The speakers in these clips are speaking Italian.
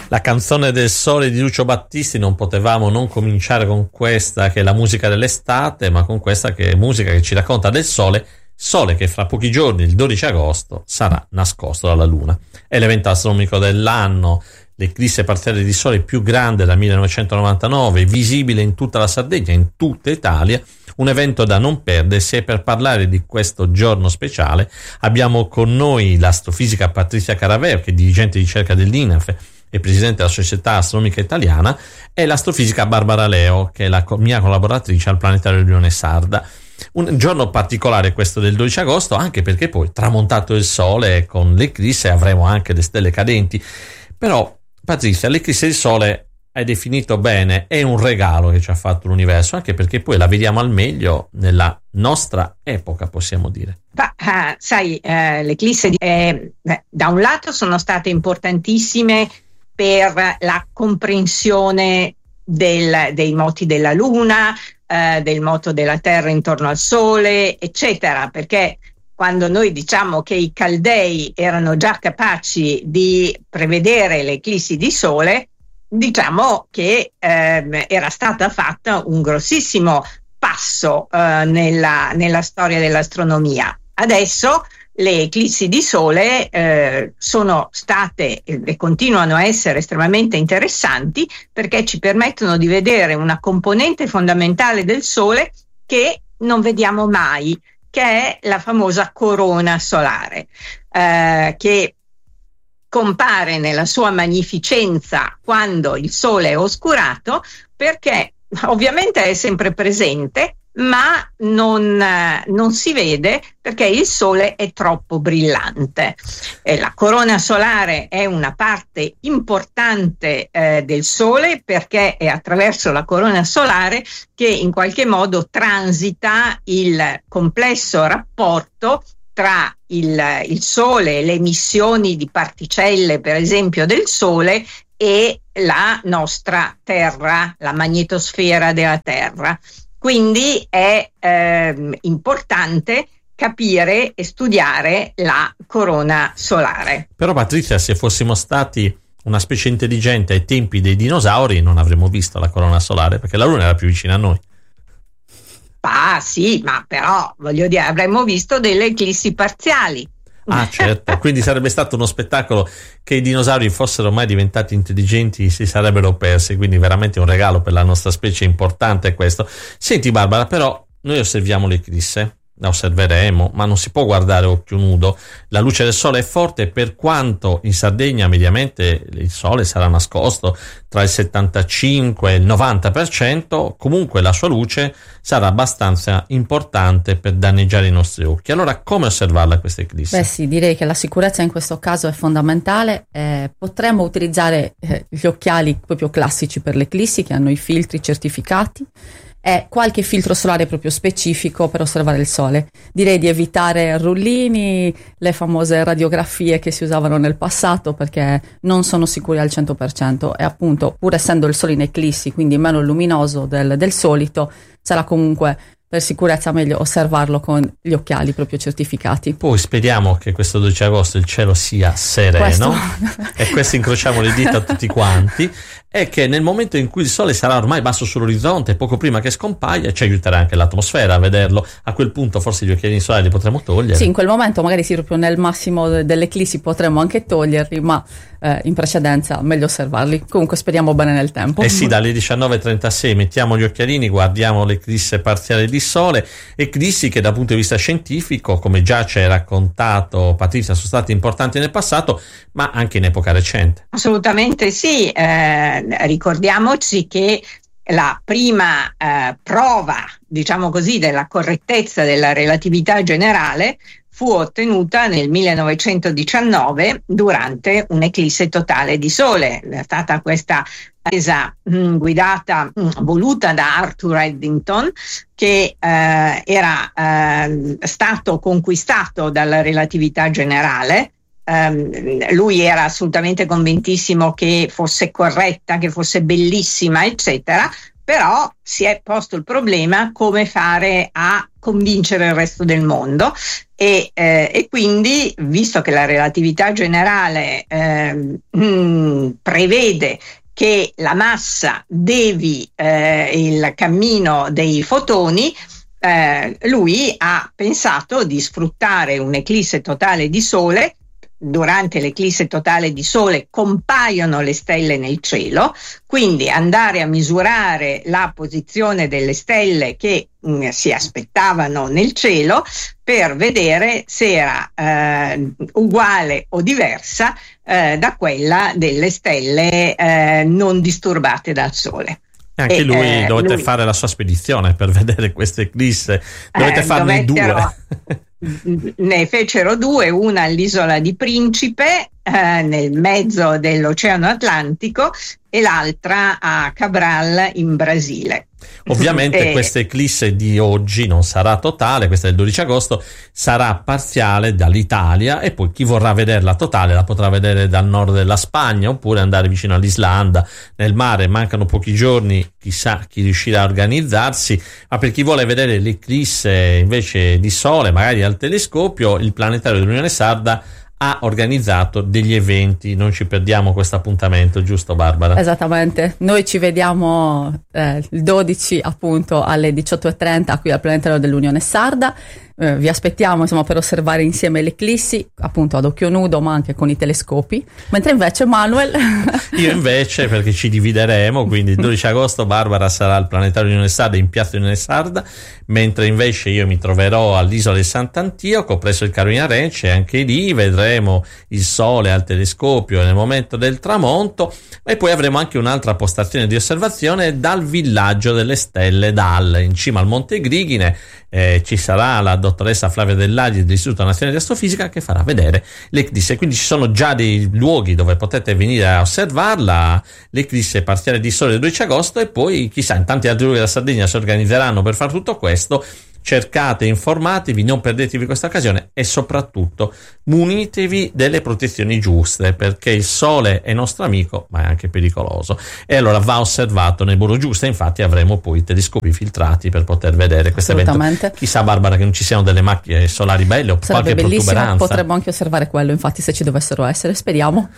La canzone del sole di Lucio Battisti, non potevamo non cominciare con questa che è la musica dell'estate, ma con questa che è musica che ci racconta del sole che fra pochi giorni, il 12 agosto, sarà nascosto dalla Luna. È l'evento astronomico dell'anno, l'eclisse parziale di sole più grande dal 1999, visibile in tutta la Sardegna, in tutta Italia, un evento da non perdersi. E per parlare di questo giorno speciale abbiamo con noi l'astrofisica Patrizia Caraveo, che è dirigente di ricerca dell'INAF e presidente della Società Astronomica Italiana, e l'astrofisica Barbara Leo, che è la mia collaboratrice al Planetario dell'Unione Sarda. Un giorno particolare questo del 12 agosto, anche perché poi, tramontato il sole, con l'eclisse avremo anche le stelle cadenti. Però, Patrizia, l'eclisse di sole, hai definito bene, è un regalo che ci ha fatto l'universo, anche perché poi la vediamo al meglio nella nostra epoca, possiamo dire. Sai, l'eclisse da un lato sono state importantissime per la comprensione dei moti della Luna, del moto della Terra intorno al Sole, eccetera, perché quando noi diciamo che i Caldei erano già capaci di prevedere le eclissi di Sole, diciamo che era stata fatta un grossissimo passo nella storia dell'astronomia. Adesso le eclissi di Sole sono state e continuano a essere estremamente interessanti, perché ci permettono di vedere una componente fondamentale del Sole che non vediamo mai, che è la famosa corona solare, che compare nella sua magnificenza quando il Sole è oscurato, perché ovviamente è sempre presente, ma non si vede perché il Sole è troppo brillante. La corona solare è una parte importante del Sole, perché è attraverso la corona solare che in qualche modo transita il complesso rapporto tra il Sole, le emissioni di particelle, per esempio, del Sole, e la nostra Terra, la magnetosfera della Terra. Quindi è importante capire e studiare la corona solare. Però, Patrizia, se fossimo stati una specie intelligente ai tempi dei dinosauri, non avremmo visto la corona solare, perché la Luna era più vicina a noi. Sì, ma però, voglio dire, avremmo visto delle eclissi parziali. Ah, certo, quindi sarebbe stato uno spettacolo che i dinosauri fossero mai diventati intelligenti, si sarebbero persi, quindi veramente un regalo per la nostra specie importante è questo. Senti Barbara, però noi osserviamo l'eclisse, la osserveremo, ma non si può guardare a occhio nudo. La luce del sole è forte, per quanto in Sardegna mediamente il sole sarà nascosto tra il 75 e il 90%, comunque la sua luce sarà abbastanza importante per danneggiare i nostri occhi. Allora, come osservarla questa eclisse? Beh sì, direi che la sicurezza in questo caso è fondamentale. Potremmo utilizzare gli occhiali proprio classici per l'eclissi, che hanno i filtri certificati, e qualche filtro solare proprio specifico per osservare il sole. Direi di evitare rullini, le famose radiografie che si usavano nel passato, perché non sono sicuri al 100%, e appunto, pur essendo il sole in eclissi, quindi meno luminoso del solito, sarà comunque per sicurezza meglio osservarlo con gli occhiali proprio certificati. Poi speriamo che questo 12 agosto il cielo sia sereno e questo incrociamo le dita tutti quanti, e che nel momento in cui il sole sarà ormai basso sull'orizzonte, poco prima che scompaia, ci aiuterà anche l'atmosfera a vederlo. A quel punto forse gli occhialini solari li potremo togliere. Sì, in quel momento magari sì, proprio nel massimo dell'eclissi potremmo anche toglierli, ma in precedenza meglio osservarli. Comunque speriamo bene nel tempo. Sì, dalle 19:36 mettiamo gli occhialini, guardiamo l'eclisse parziale di sole, eclissi che dal punto di vista scientifico, come già ci hai raccontato Patrizia, sono stati importanti nel passato, ma anche in epoca recente. Assolutamente sì, ricordiamoci che la prima prova, diciamo così, della correttezza della relatività generale fu ottenuta nel 1919 durante un'eclisse totale di sole. È stata questa presa voluta da Arthur Eddington, che era stato conquistato dalla relatività generale. Lui era assolutamente convintissimo che fosse corretta, che fosse bellissima, eccetera, però si è posto il problema come fare a convincere il resto del mondo e quindi, visto che la relatività generale prevede che la massa devi il cammino dei fotoni, lui ha pensato di sfruttare un'eclisse totale di Sole. Durante l'eclisse totale di Sole compaiono le stelle nel cielo, quindi andare a misurare la posizione delle stelle che si aspettavano nel cielo per vedere se era uguale o diversa da quella delle stelle non disturbate dal Sole. Anche lui dovete fare la sua spedizione per vedere queste eclisse, dovete farne due. Ne fecero due, una all'isola di Principe nel mezzo dell'Oceano Atlantico e l'altra a Cabral in Brasile. Ovviamente questa eclisse di oggi non sarà totale, questa del 12 agosto, sarà parziale dall'Italia, e poi chi vorrà vederla totale la potrà vedere dal nord della Spagna oppure andare vicino all'Islanda, nel mare. Mancano pochi giorni, chissà chi riuscirà a organizzarsi, ma per chi vuole vedere l'eclisse invece di Sole, magari al telescopio, il planetario dell'Unione Sarda ha organizzato degli eventi. Non ci perdiamo questo appuntamento, giusto Barbara? Esattamente, noi ci vediamo il 12 appunto alle 18:30 qui al planetario dell'Unione Sarda. Vi aspettiamo insomma per osservare insieme le eclissi, appunto ad occhio nudo ma anche con i telescopi, mentre invece Manuel io invece, perché ci divideremo, quindi il 12 agosto Barbara sarà al planetario Unione Sarda in Piazza Unione Sarda, mentre invece io mi troverò all'isola di Sant'Antioco presso il Carolina Ranch, e anche lì vedremo il Sole al telescopio nel momento del tramonto, e poi avremo anche un'altra postazione di osservazione dal villaggio delle stelle Dal, in cima al Monte Grighine. Ci sarà la dottoressa Flavia Dell'Agli dell'Istituto Nazionale di Astrofisica che farà vedere l'eclisse, quindi ci sono già dei luoghi dove potete venire a osservarla, l'eclisse parziale di Sole del 12 agosto, e poi chissà in tanti altri luoghi della Sardegna si organizzeranno per fare tutto questo. Cercate, informatevi, non perdetevi questa occasione e soprattutto munitevi delle protezioni giuste, perché il Sole è nostro amico ma è anche pericoloso, e allora va osservato nel modo giusto. Infatti avremo poi telescopi filtrati per poter vedere questo evento. Chissà Barbara che non ci siano delle macchie solari belle o sarebbe qualche protuberanza. Potremmo anche osservare quello, infatti, se ci dovessero essere, speriamo.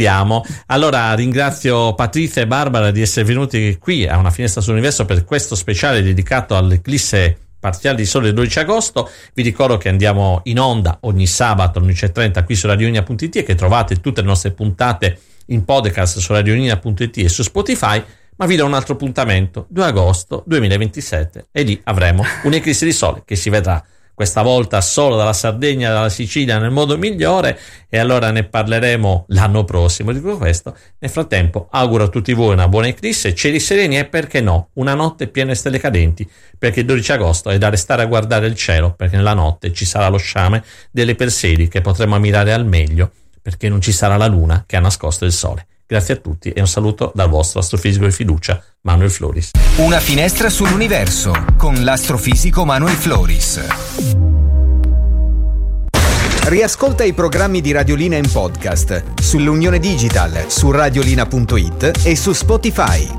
Allora ringrazio Patrizia e Barbara di essere venuti qui a Una finestra sull'universo per questo speciale dedicato all'eclisse parziale di Sole del 12 agosto. Vi ricordo che andiamo in onda ogni sabato alle 11:30 qui su radiolinea.it e che trovate tutte le nostre puntate in podcast su radiolinea.it e su Spotify, ma vi do un altro appuntamento, 2 agosto 2027, e lì avremo un'eclisse di Sole che si vedrà questa volta solo dalla Sardegna e dalla Sicilia nel modo migliore, e allora ne parleremo l'anno prossimo di tutto questo. Nel frattempo auguro a tutti voi una buona eclisse, cieli sereni e, perché no, una notte piena di stelle cadenti, perché il 12 agosto è da restare a guardare il cielo, perché nella notte ci sarà lo sciame delle Persedi che potremo ammirare al meglio, perché non ci sarà la luna che ha nascosto il Sole. Grazie a tutti e un saluto dal vostro astrofisico di fiducia, Manuel Floris. Una finestra sull'universo con l'astrofisico Manuel Floris. Riascolta i programmi di Radiolina in podcast sull'Unione Digital, su radiolina.it e su Spotify.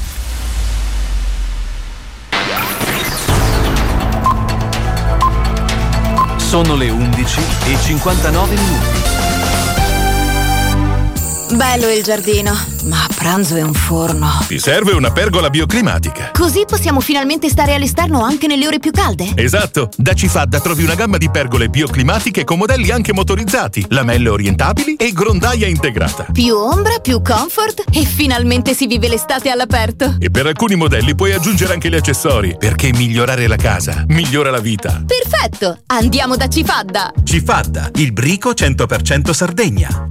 Sono le 11:59. Bello il giardino, ma a pranzo è un forno. Ti serve una pergola bioclimatica. Così possiamo finalmente stare all'esterno anche nelle ore più calde. Esatto, da Cifadda trovi una gamma di pergole bioclimatiche con modelli anche motorizzati, lamelle orientabili e grondaia integrata. Più ombra, più comfort e finalmente si vive l'estate all'aperto. E per alcuni modelli puoi aggiungere anche gli accessori, perché migliorare la casa migliora la vita. Perfetto, andiamo da Cifadda. Cifadda, il brico 100% Sardegna.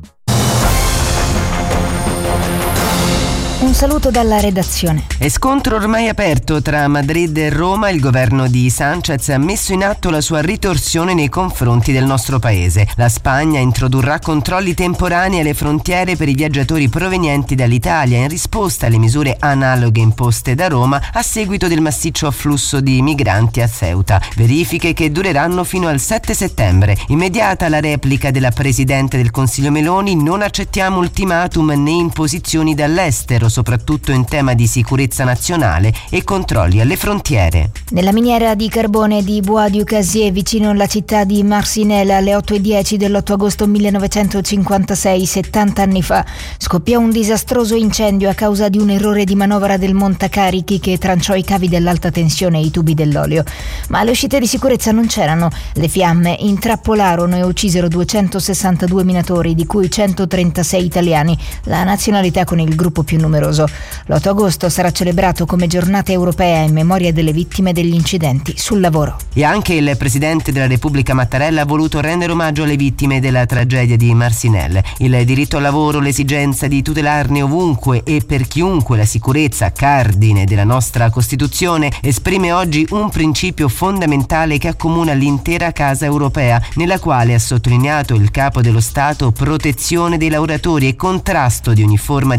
Un saluto dalla redazione. È scontro ormai aperto tra Madrid e Roma. Il governo di Sánchez ha messo in atto la sua ritorsione nei confronti del nostro paese. La Spagna introdurrà controlli temporanei alle frontiere per i viaggiatori provenienti dall'Italia in risposta alle misure analoghe imposte da Roma a seguito del massiccio afflusso di migranti a Ceuta. Verifiche che dureranno fino al 7 settembre. Immediata la replica della Presidente del Consiglio Meloni: non accettiamo ultimatum né imposizioni dall'estero, soprattutto in tema di sicurezza nazionale e controlli alle frontiere. Nella miniera di carbone di Bois du Casier, vicino alla città di Marcinelle, alle 8:10 dell'8 agosto 1956, 70 anni fa, scoppiò un disastroso incendio a causa di un errore di manovra del montacarichi che tranciò i cavi dell'alta tensione e i tubi dell'olio. Ma le uscite di sicurezza non c'erano. Le fiamme intrappolarono e uccisero 262 minatori, di cui 136 italiani, la nazionalità con il gruppo più numeroso. L'8 agosto sarà celebrato come giornata europea in memoria delle vittime degli incidenti sul lavoro. E anche il Presidente della Repubblica Mattarella ha voluto rendere omaggio alle vittime della tragedia di Marcinelle. Il diritto al lavoro, l'esigenza di tutelarne ovunque e per chiunque la sicurezza, cardine della nostra Costituzione, esprime oggi un principio fondamentale che accomuna l'intera casa europea, nella quale ha sottolineato il Capo dello Stato: protezione dei lavoratori e contrasto di ogni forma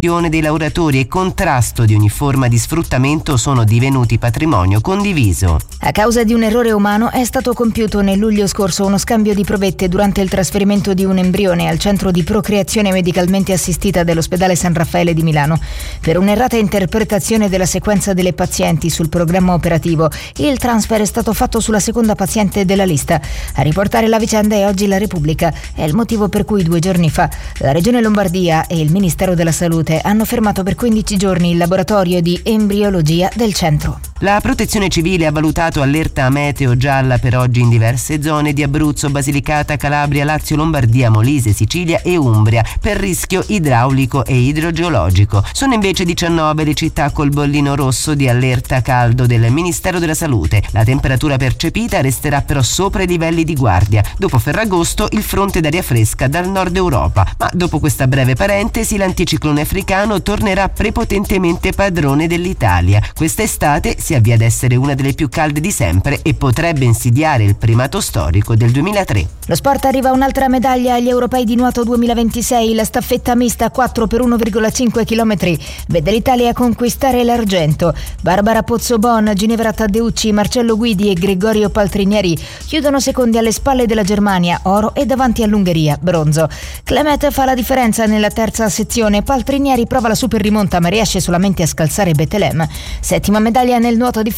di sfruttamento sono divenuti patrimonio condiviso. A causa di un errore umano è stato compiuto nel luglio scorso uno scambio di provette durante il trasferimento di un embrione al centro di procreazione medicalmente assistita dell'ospedale San Raffaele di Milano. Per un'errata interpretazione della sequenza delle pazienti sul programma operativo, il transfer è stato fatto sulla seconda paziente della lista. A riportare la vicenda è oggi la Repubblica. È il motivo per cui 2 giorni fa la Regione Lombardia e il Ministero della Salute hanno fermato per 15 giorni il laboratorio di embriologia del centro. La Protezione Civile ha valutato allerta meteo gialla per oggi in diverse zone di Abruzzo, Basilicata, Calabria, Lazio, Lombardia, Molise, Sicilia e Umbria per rischio idraulico e idrogeologico. Sono invece 19 le città col bollino rosso di allerta caldo del Ministero della Salute. La temperatura percepita resterà però sopra i livelli di guardia. Dopo Ferragosto il fronte d'aria fresca dal nord Europa, ma dopo questa breve parentesi l'anticiclone africano tornerà prepotentemente padrone dell'Italia. Quest'estate si avvia ad essere una delle più calde di sempre e potrebbe insidiare il primato storico del 2003. Lo sport arriva un'altra medaglia agli europei di nuoto 2026. La staffetta mista 4 per 1,5 km vede l'Italia conquistare l'argento. Barbara Pozzobon, Ginevra Taddeucci, Marcello Guidi e Gregorio Paltrinieri chiudono secondi alle spalle della Germania, oro, e davanti all'Ungheria, bronzo. Clemet fa la differenza nella terza sezione. Paltrinieri prova la super rimonta ma riesce solamente a scalzare Betelem. Settima medaglia nel nuoto di